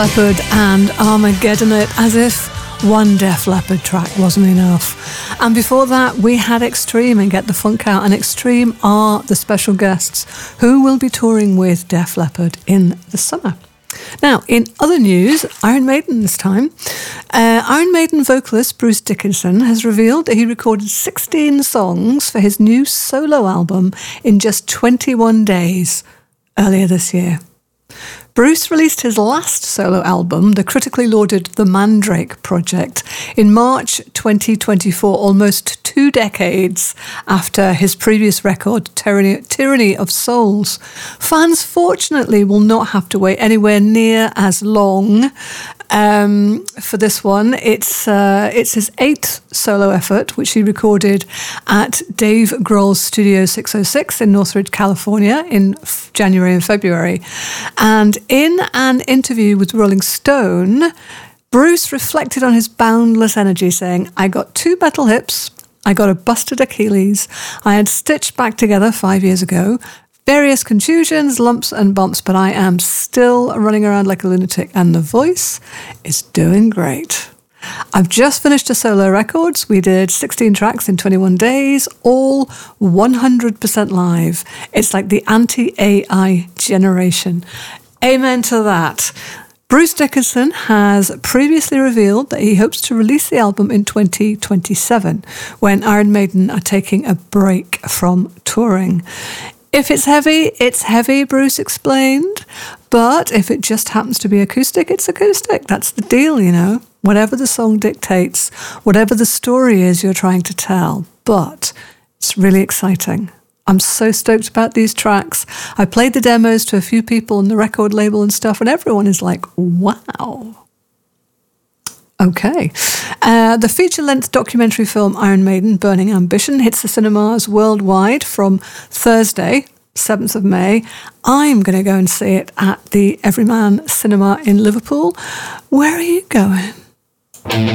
Leppard and Armageddon It, as if one Def Leppard track wasn't enough. And before that, we had Extreme and Get the Funk Out, and Extreme are the special guests who will be touring with Def Leppard in the summer. Now, in other news, Iron Maiden this time. Iron Maiden vocalist Bruce Dickinson has revealed that he recorded 16 songs for his new solo album in just 21 days earlier this year. Bruce released his last solo album, the critically lauded The Mandrake Project, in March 2024, almost 2 decades after his previous record, Tyranny of Souls. Fans, fortunately, will not have to wait anywhere near as long for this one. It's his 8th solo effort, which he recorded at Dave Grohl's Studio 606 in Northridge, California in January and February. And in an interview with Rolling Stone, Bruce reflected on his boundless energy, saying, "I got 2 metal hips, I got a busted Achilles, I had stitched back together 5 years ago, various contusions, lumps and bumps, but I am still running around like a lunatic, and the voice is doing great. I've just finished a solo record. We did 16 tracks in 21 days, all 100% live. It's like the anti-AI generation." Amen to that. Bruce Dickinson has previously revealed that he hopes to release the album in 2027, when Iron Maiden are taking a break from touring. "If it's heavy, Bruce explained. But if it just happens to be acoustic, it's acoustic. That's the deal, you know. Whatever the song dictates, whatever the story is you're trying to tell. But it's really exciting. I'm so stoked about these tracks. I played the demos to a few people on the record label and stuff, and everyone is like, wow." Okay. The feature-length documentary film Iron Maiden, Burning Ambition, hits the cinemas worldwide from Thursday, 7th of May. I'm going to go and see it at the Everyman Cinema in Liverpool. Where are you going?